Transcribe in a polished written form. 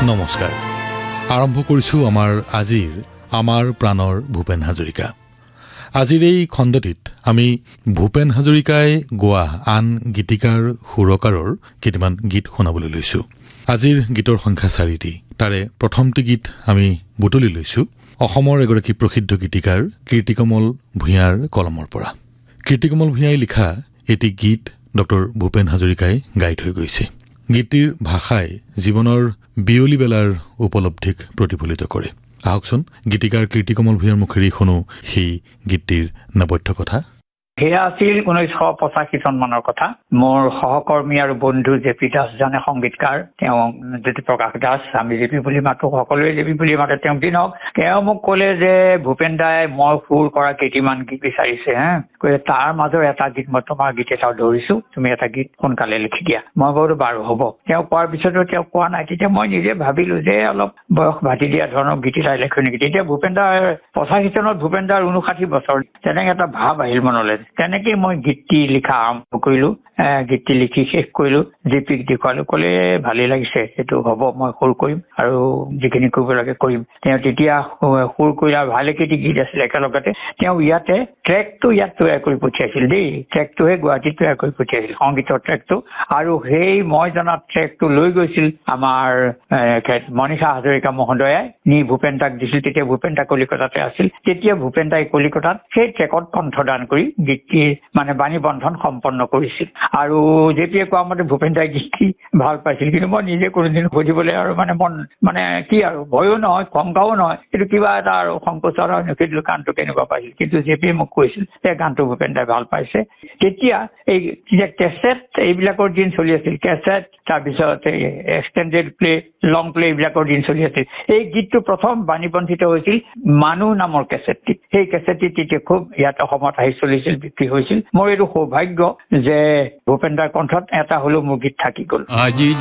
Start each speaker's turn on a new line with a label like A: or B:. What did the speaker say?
A: নমস্কাৰ আৰম্ভ কৰিছোঁ আমাৰ প্ৰাণৰ ভূপেন হাজৰিকা আজিৰ এই খণ্ডটিত আমি ভূপেন হাজৰিকাই গোৱা আন গীতিকাৰ সুৰকাৰৰ কেইটামান গীত শুনাবলৈ লৈছোঁ আজিৰ গীতৰ সংখ্যা 4টি তাৰে প্ৰথমটি গীত আমি বুটলি লৈছোঁ অসমৰ এগৰাকী প্ৰসিদ্ধ গীতিকাৰ কীৰ্তিকমল ভূঞাৰ কলমৰ পৰা কীৰ্তিকমল ভূঞাই লিখা এটি গীত ডক্টৰ ভূপেন হাজৰিকাই গাই থৈ গৈছে গীতিৰ ভাষাই জীৱনৰ বিয়লি বেলাৰ উপলব্ধিক প্ৰতিফলিত কৰে আহকচোন গীতিকাৰ কীৰ্তিকমল ভূঞাৰ মুখেৰে শুনো সেই গীতটিৰ নবধ্য কথা
B: সেয়া আছিল 1985 চনমানৰ কথা মোৰ সহকৰ্মী আৰু বন্ধু জেপি দাস জানে সংগীতকাৰ তেওঁ জ্যোতিপ্ৰকাশ দাস আমি জেপি বুলি মাতো সকলোৱে জেপি বুলি মাতে তেওঁ দিনক তেওঁ মোক ক'লে যে ভূপেন দাই মই সুৰ কৰা কেইটিমান গীত বিচাৰিছে কৈছে তাৰ মাজৰ এটা গীত মই তোমাৰ গীত এটা ধৰিছো তুমি এটা গীত সোনকালে লিখি দিয়া মই বোলো বাৰু হ'ব তেওঁ কোৱাৰ পিছতো তেওঁ কোৱা নাই তেতিয়া মই নিজে ভাবিলো যে অলপ বয়স ভাটি দিয়া ধৰণৰ গীত এটা লিখো নেকি তেতিয়া ভূপেন দাৰ 85 চনত ভূপেন দাৰ 59 বছৰ তেনেকৈ এটা ভাৱ আহিল মনলৈ তেনেকৈ মই গীতটি লিখা আৰম্ভ কৰিলো গীতটি লিখি শেষ কৰিলো জেপিক দেখুৱালো ক'লে ভালেই লাগিছে এইটো হ'ব মই সুৰ কৰিম আৰু যিখিনি কৰিব লাগে কৰিম তেওঁ তেতিয়া সুৰ কৰি আৰু ভালেকেইটি গীত আছিল একেলগতে তেওঁ ইয়াতে ট্ৰেকটো ইয়াত তৈয়াৰ কৰি পঠিয়াইছিল দেই ট্ৰেকটোহে গুৱাহাটীত তৈয়াৰ কৰি পঠিয়াইছিল সংগীতৰ ট্ৰেকটো আৰু সেই মই জনাত ট্ৰেকটো লৈ গৈছিল আমাৰ মনীষা হাজৰিকা মহোদয়াই নি ভূপেন দাক দিছিল তেতিয়া ভূপেন দা কলিকতাতে আছিল তেতিয়া ভূপেন দাই কলিকতাত সেই ট্ৰেকত কণ্ঠদান কৰি গীতটিৰ মানে বাণী বন্ধন সম্পন্ন কৰিছিল আৰু জেপিয়ে কোৱা মতে ভূপেন দাই গীতটি ভাল পাইছিল কিন্তু মই নিজে কোনোদিন সুধিবলৈ আৰু মন কি আৰু ভয়ো নহয় শংকাও নহয় কিন্তু কিবা এটা আৰু সংকোচৰ আৰু নকৰিলো গানটো কেনেকুৱা পাইছিল কিন্তু জেপিয়ে মোক কৈছিল যে গানটো ভূপেন দাই ভাল পাইছে তেতিয়া এই কেছেট এইবিলাকৰ দিন চলি আছিল কেছেট তাৰপিছত এক্সটেণ্ডেড প্লে লং প্লে এইবিলাকৰ দিন চলি আছিল এই গীতটো প্ৰথম বাণীবন্ধিত হৈছিল মানুহ নামৰ কেছেটটি সেই কেছেটটি তেতিয়া খুব ইয়াত অসমত আহি চলিছিল বিক্ৰী হৈছিল মোৰ এইটো সৌভাগ্য যে ভূপেন দাৰ কণ্ঠত এটা হ'লেও মোৰ গীত থাকি গ'ল